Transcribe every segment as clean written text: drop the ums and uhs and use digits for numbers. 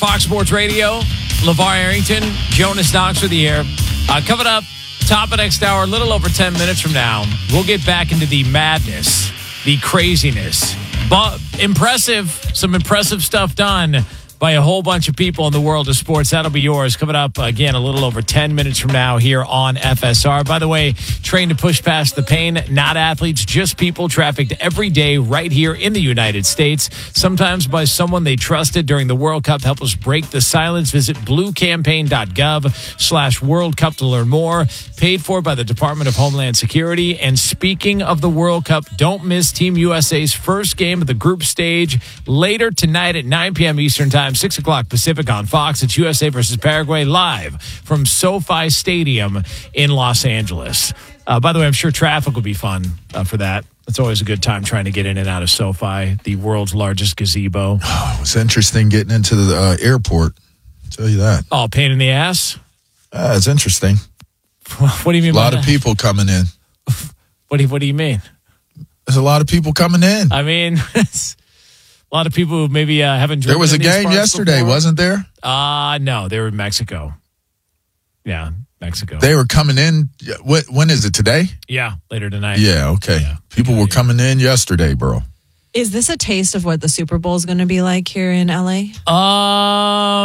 Fox Sports Radio, LeVar Arrington, Jonas Knox with you here. Coming up, top of next hour, a little over 10 minutes from now, we'll get back into the madness, the craziness. But some impressive stuff done by a whole bunch of people in the world of sports. That'll be yours coming up again a little over 10 minutes from now here on FSR. By the way, trained to push past the pain, not athletes, just people trafficked every day right here in the United States, sometimes by someone they trusted during the World Cup. Help us break the silence. Visit bluecampaign.gov/World Cup to learn more. Paid for by the Department of Homeland Security. And speaking of the World Cup, don't miss Team USA's first game of the group stage later tonight at 9 p.m. Eastern Time. 6 o'clock Pacific on Fox. It's USA versus Paraguay live from SoFi Stadium in Los Angeles. By the way, I'm sure traffic will be fun for that. It's always a good time trying to get in and out of SoFi, the world's largest gazebo. Oh, it's interesting getting into the airport. I'll tell you that. Oh, pain in the ass? It's interesting. What do you mean by that? A lot of people coming in. What do you mean? There's a lot of people coming in. I mean, a lot of people who maybe haven't driven. There was a game yesterday, before. Wasn't there? No, they were in Mexico. Yeah, Mexico. They were coming in. When is it, today? Yeah, later tonight. Yeah, okay. Yeah. People were coming in yesterday, bro. Is this a taste of what the Super Bowl is going to be like here in LA? I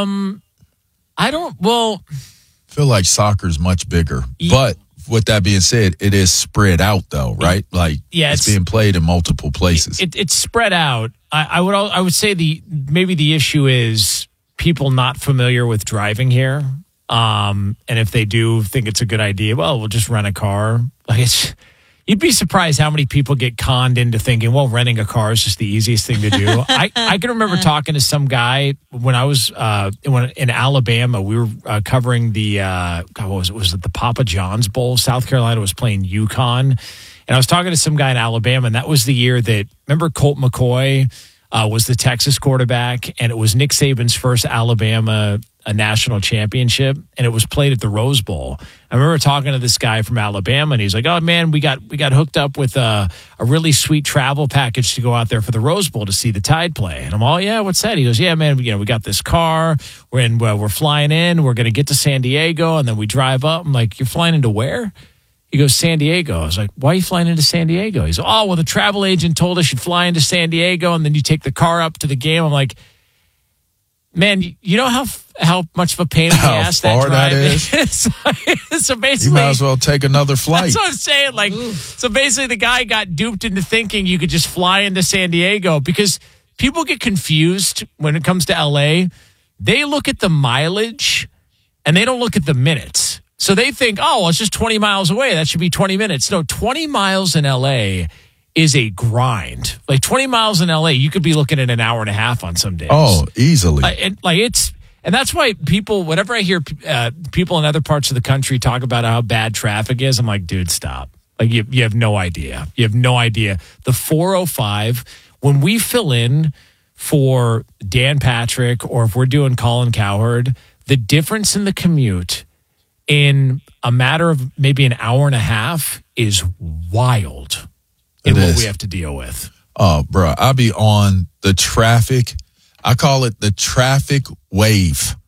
feel like soccer's much bigger. But with that being said, it is spread out though, right? Like it's being played in multiple places. It's spread out. I would say maybe the issue is people not familiar with driving here. And if they do think it's a good idea, well, we'll just rent a car. You'd be surprised how many people get conned into thinking, well, renting a car is just the easiest thing to do. I can remember talking to some guy when I was in Alabama. We were covering the was it the Papa John's Bowl? South Carolina was playing UConn. And I was talking to some guy in Alabama, and that was the year that, remember Colt McCoy was the Texas quarterback, and it was Nick Saban's first Alabama national championship, and it was played at the Rose Bowl. I remember talking to this guy from Alabama, and he's like, "Oh man, we got hooked up with a really sweet travel package to go out there for the Rose Bowl to see the Tide play." And I'm all, "Yeah, what's that?" He goes, "Yeah, man, we got this car. We're flying in. We're going to get to San Diego, and then we drive up." I'm like, "You're flying into where?" He goes, "San Diego." I was like, "Why are you flying into San Diego?" He's like, "Oh, well, the travel agent told us you'd fly into San Diego, and then you take the car up to the game." I'm like, "Man, you know how much of a pain in the ass that drive is?" So basically, you might as well take another flight. That's what I'm saying. So basically, the guy got duped into thinking you could just fly into San Diego, because people get confused when it comes to LA. They look at the mileage and they don't look at the minutes. So they think, oh, well, it's just 20 miles away. That should be 20 minutes. No, 20 miles in LA is a grind. 20 miles in LA, you could be looking at an hour and a half on some days. Oh, easily. And that's why people, whenever I hear people in other parts of the country talk about how bad traffic is, I'm like, dude, stop. You have no idea. You have no idea. The 405, when we fill in for Dan Patrick, or if we're doing Colin Cowherd, the difference in the commute in a matter of maybe an hour and a half is wild in what we have to deal with. Oh, bro, I'll be on the traffic. I call it the traffic wave.